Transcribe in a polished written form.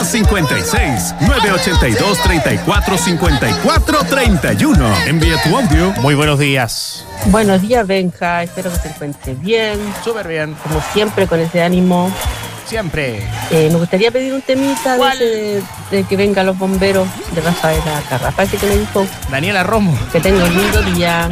más 56-982-3454-31. Envía tu audio. Muy buenos días. Buenos días, Benja. Espero que se encuentre bien. Súper bien. Como siempre, con ese ánimo. Siempre. Me gustaría pedir un temita de que vengan los bomberos de Rafaela Carrá. Parece que me dijo Daniela Romo. que tenga un lindo día.